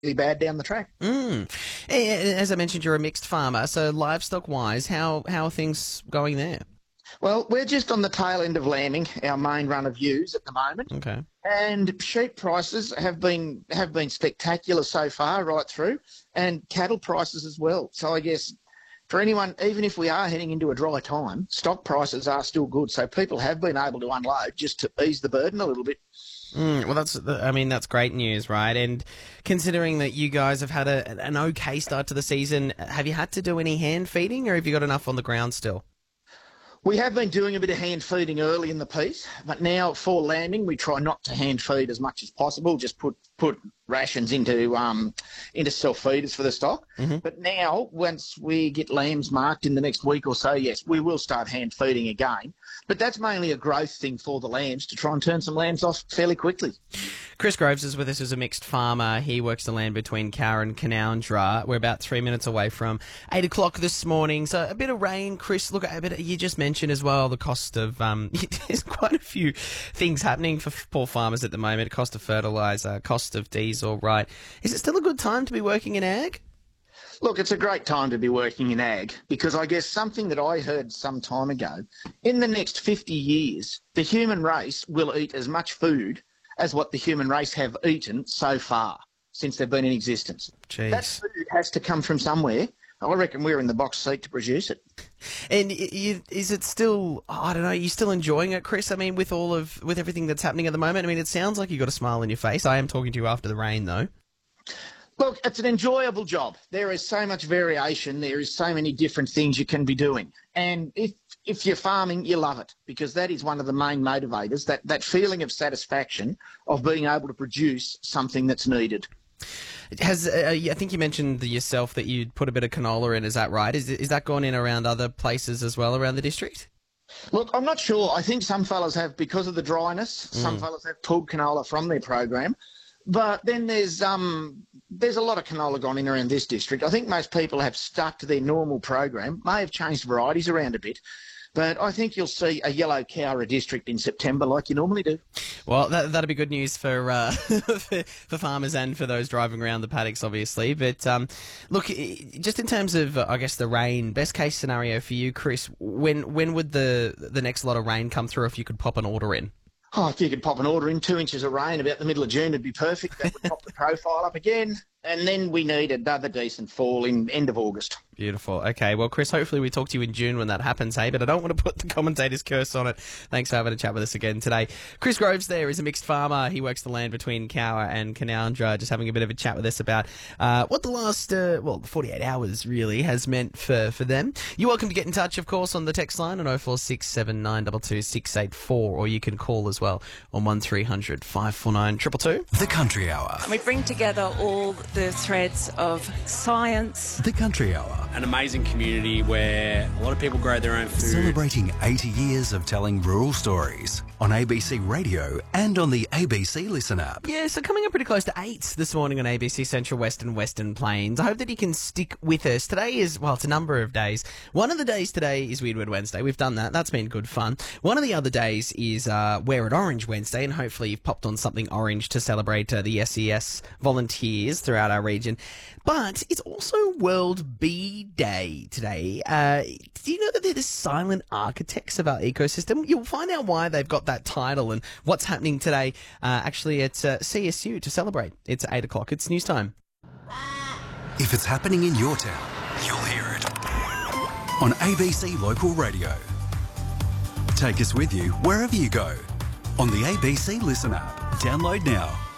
bad down the track. As I mentioned, you're a mixed farmer, so livestock-wise, how are things going there? Well, we're just on the tail end of lambing, our main run of ewes at the moment. Okay. And sheep prices have been spectacular so far, right through, and cattle prices as well. So I guess for anyone, even if we are heading into a dry time, stock prices are still good. So people have been able to unload just to ease the burden a little bit. Well, that's great news, right? And considering that you guys have had an okay start to the season, have you had to do any hand feeding, or have you got enough on the ground still? We have been doing a bit of hand feeding early in the piece, but now for lambing, we try not to hand feed as much as possible. Just put rations into self feeders for the stock. Mm-hmm. But now, once we get lambs marked in the next week or so, yes, we will start hand feeding again. But that's mainly a growth thing for the lambs to try and turn some lambs off fairly quickly. Chris Groves is with us as a mixed farmer. He works the land between Cowra and Canoundra. We're about 3 minutes away from 8 o'clock this morning. So a bit of rain, Chris. Look, you just mentioned as well the cost of, there's quite a few things happening for poor farmers at the moment. Cost of fertiliser, cost of diesel, right? Is it still a good time to be working in ag? Look, it's a great time to be working in ag because I guess something that I heard some time ago, in the next 50 years, the human race will eat as much food as what the human race have eaten so far since they've been in existence. Jeez. That food has to come from somewhere. I reckon we're in the box seat to produce it. And is it still, I don't know, are you still enjoying it, Chris? I mean, with everything that's happening at the moment, I mean, it sounds like you've got a smile on your face. I am talking to you after the rain, though. Look, it's an enjoyable job. There is so much variation. There is so many different things you can be doing. And if you're farming, you love it because that is one of the main motivators, that feeling of satisfaction of being able to produce something that's needed. I think you mentioned yourself that you'd put a bit of canola in, is that right? Is that gone in around other places as well around the district? Look, I'm not sure. I think some fellas have, because of the dryness, some fellas have pulled canola from their program. But then there's a lot of canola gone in around this district. I think most people have stuck to their normal program, may have changed varieties around a bit. But I think you'll see a yellow Cowra district in September like you normally do. Well, that'd be good news for for farmers and for those driving around the paddocks, obviously. But look, just in terms of, I guess, the rain, best case scenario for you, Chris, when would the next lot of rain come through if you could pop an order in? Oh, if you could pop an order in, 2 inches of rain about the middle of June would be perfect. That would pop the profile up again. And then we need another decent fall in end of August. Beautiful. Okay, well, Chris, hopefully we talk to you in June when that happens, hey? But I don't want to put the commentator's curse on it. Thanks for having a chat with us again today. Chris Groves there is a mixed farmer. He works the land between Cowra and Canoundra, just having a bit of a chat with us about what the last, 48 hours really has meant for them. You're welcome to get in touch, of course, on the text line on 0467 684, or you can call as well on 1300 549 222. The Country Hour. We bring together all the threads of science. The Country Hour. An amazing community where a lot of people grow their own food. Celebrating 80 years of telling rural stories on ABC Radio and on the ABC Listen app. Yeah, so coming up pretty close to 8 this morning on ABC Central West and Western Plains. I hope that you can stick with us. Today is, well, it's a number of days. One of the days today is Weirdwood Wednesday. We've done that. That's been good fun. One of the other days is Wear It Orange Wednesday, and hopefully you've popped on something orange to celebrate the SES volunteers throughout our region. But it's also World Bee Day today. Do you know that they're the silent architects of our ecosystem? You'll find out why they've got that title and what's happening today actually at CSU to celebrate. It's 8 o'clock. It's news time. If it's happening in your town, you'll hear it on ABC Local Radio. Take us with you wherever you go on the ABC Listen app. Download now.